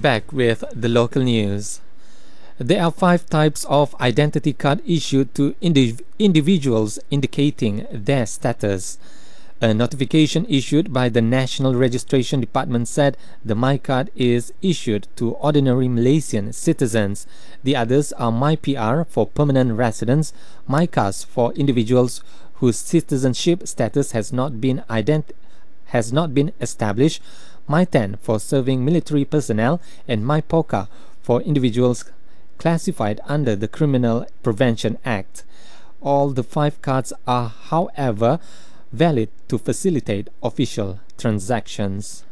Back with the local news. There are 5 types of identity card issued to individuals indicating their status. A notification issued by the National Registration Department said the MyCard is issued to ordinary Malaysian citizens. The others are MyPR for permanent residents, MyCAS for individuals whose citizenship status has not been established, MyTen for serving military personnel, and MyPOCA for individuals classified under the Criminal Prevention Act. All the 5 cards are, however, valid to facilitate official transactions.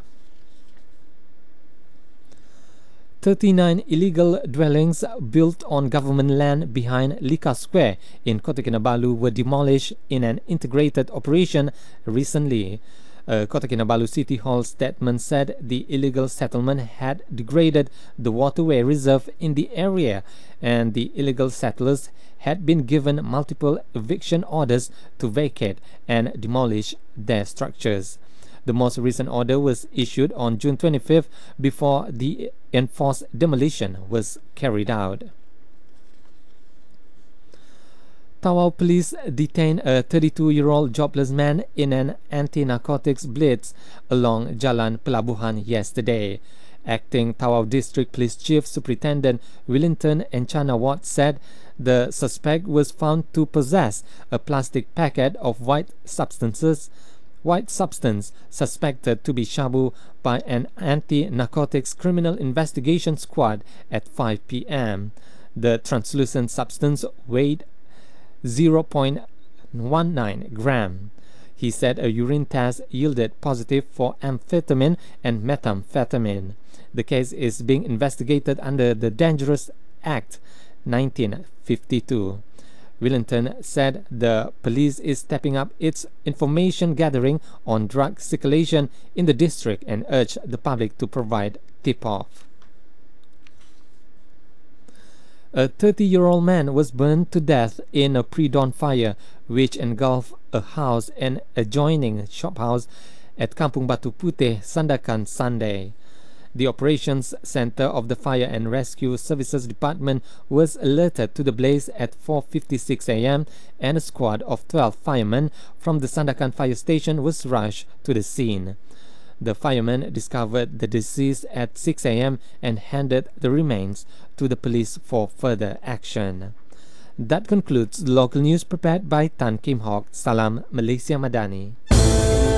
39 illegal dwellings built on government land behind Lika Square in Kota Kinabalu were demolished in an integrated operation recently. A Kota Kinabalu City Hall statement said the illegal settlement had degraded the waterway reserve in the area, and the illegal settlers had been given multiple eviction orders to vacate and demolish their structures. The most recent order was issued on June 25th before the enforced demolition was carried out. Tawau police detained a 32-year-old jobless man in an anti-narcotics blitz along Jalan Pelabuhan yesterday. Acting Tawau District Police Chief Superintendent Wellington Encana Watt said the suspect was found to possess a plastic packet of white substance suspected to be shabu by an anti-narcotics criminal investigation squad at 5 p.m. The translucent substance weighed 0.19 gram. He said a urine test yielded positive for amphetamine and methamphetamine. The case is being investigated under the Dangerous Act 1952. Wellington said the police is stepping up its information gathering on drug circulation in the district and urged the public to provide tip-off. A 30-year-old man was burned to death in a pre-dawn fire which engulfed a house and adjoining shophouse at Kampung Batu Puteh, Sandakan, Sunday. The Operations Center of the Fire and Rescue Services Department was alerted to the blaze at 4:56 a.m. and a squad of 12 firemen from the Sandakan fire station was rushed to the scene. The firemen discovered the deceased at 6 a.m. and handed the remains to the police for further action. That concludes the local news prepared by Tan Kim Hok. Salam Malaysia Madani.